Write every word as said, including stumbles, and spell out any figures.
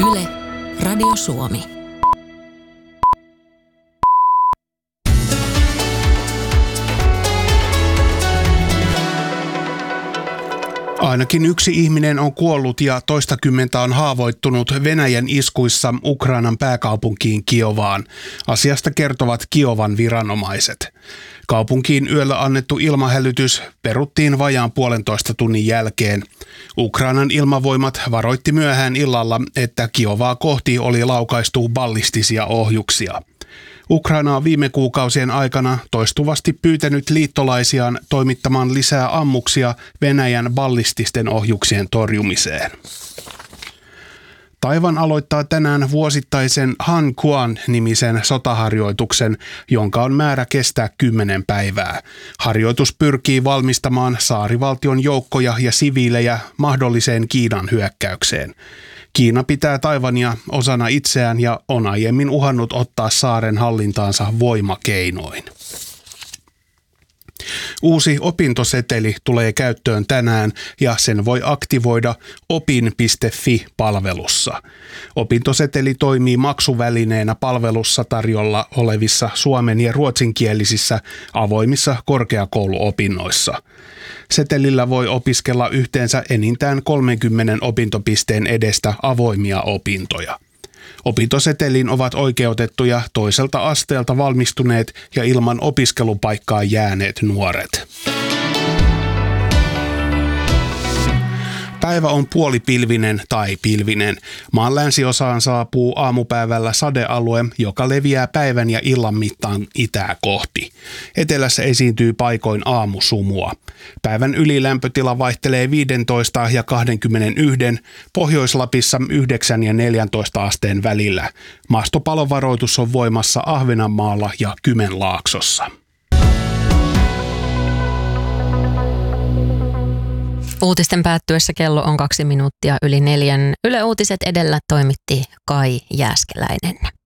Yle, Radio Suomi. Ainakin yksi ihminen on kuollut ja toistakymmentä on haavoittunut Venäjän iskuissa Ukrainan pääkaupunkiin Kiovaan. Asiasta kertovat Kiovan viranomaiset. Kaupunkiin yöllä annettu ilmahälytys peruttiin vajaan puolentoista tunnin jälkeen. Ukrainan ilmavoimat varoitti myöhään illalla, että Kiovaa kohti oli laukaistu ballistisia ohjuksia. Ukraina on viime kuukausien aikana toistuvasti pyytänyt liittolaisiaan toimittamaan lisää ammuksia Venäjän ballististen ohjuksien torjumiseen. Taiwan aloittaa tänään vuosittaisen Hankuan-nimisen sotaharjoituksen, jonka on määrä kestää kymmenen päivää. Harjoitus pyrkii valmistamaan saarivaltion joukkoja ja siviilejä mahdolliseen Kiinan hyökkäykseen. Kiina pitää Taiwania osana itseään ja on aiemmin uhannut ottaa saaren hallintaansa voimakeinoin. Uusi opintoseteli tulee käyttöön tänään ja sen voi aktivoida opin piste fi-palvelussa. Opintoseteli toimii maksuvälineenä palvelussa tarjolla olevissa suomen- ja ruotsinkielisissä avoimissa korkeakouluopinnoissa. Setelillä voi opiskella yhteensä enintään kolmenkymmenen opintopisteen edestä avoimia opintoja. Opintoseteliin ovat oikeutettuja toiselta asteelta valmistuneet ja ilman opiskelupaikkaa jääneet nuoret. Päivä on puolipilvinen tai pilvinen. Maan länsiosaan saapuu aamupäivällä sadealue, joka leviää päivän ja illan mittaan itää kohti. Etelässä esiintyy paikoin aamusumua. Päivän ylilämpötila vaihtelee viisitoista ja kaksikymmentäyksi, Pohjois-Lapissa yhdeksän ja neljäntoista asteen välillä. Maastopalovaroitus on voimassa Ahvenanmaalla ja Kymenlaaksossa. Uutisten päättyessä kello on kaksi minuuttia yli neljän. Yle Uutiset edellä toimitti Kai Jääskeläinen.